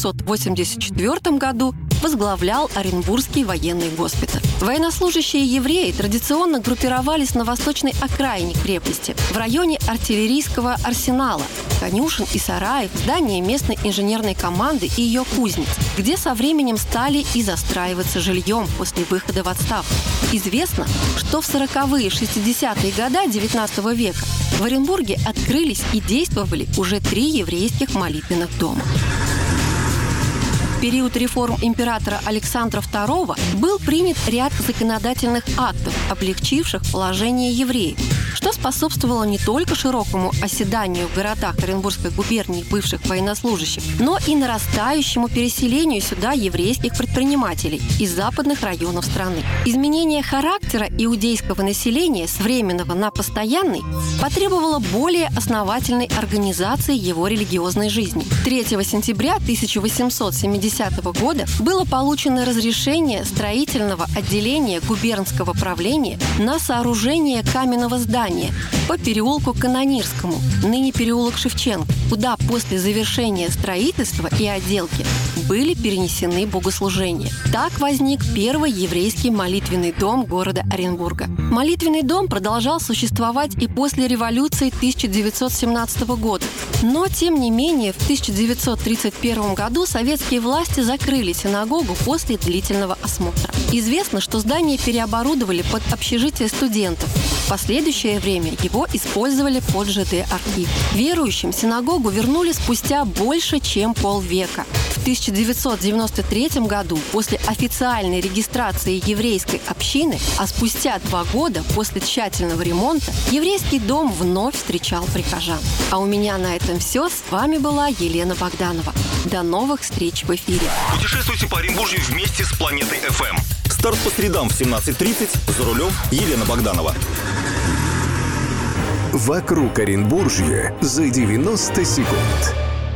1984 году возглавлял Оренбургский военный госпиталь. Военнослужащие евреи традиционно группировались на восточной окраине крепости, в районе артиллерийского арсенала, конюшен и сараев, здания местной инженерной команды и ее кузниц, где со временем стали и застраиваться жильем после выхода в отставку. Известно, что в 40-е, 60-е годы XIX века в Оренбурге открылись и действовали уже 3 еврейских молитвенных дома. В период реформ императора Александра II был принят ряд законодательных актов, облегчивших положение евреев, что способствовало не только широкому оседанию в городах Оренбургской губернии бывших военнослужащих, но и нарастающему переселению сюда еврейских предпринимателей из западных районов страны. Изменение характера иудейского населения с временного на постоянный потребовало более основательной организации его религиозной жизни. 3 сентября 1870 года было получено разрешение строительного отделения губернского правления на сооружение каменного здания по переулку Канонирскому, ныне переулок Шевченко, куда после завершения строительства и отделки были перенесены богослужения. Так возник первый еврейский молитвенный дом города Оренбурга. Молитвенный дом продолжал существовать и после революции 1917 года. Но, тем не менее, в 1931 году советские власти закрыли синагогу после длительного осмотра. Известно, что здание переоборудовали под общежитие студентов. В последующее время его использовали под ЖД-архив. Верующим синагогу вернули спустя больше, чем полвека. В 1993 году, после официальной регистрации еврейской общины, а спустя 2 года после тщательного ремонта, еврейский дом вновь встречал прихожан. А у меня на этом все. С вами была Елена Богданова. До новых встреч в эфире. Путешествуйте по Оренбуржью вместе с Планетой ФМ. Старт по средам в 17:30. За рулем Елена Богданова. «Вокруг Оренбуржья за 90 секунд».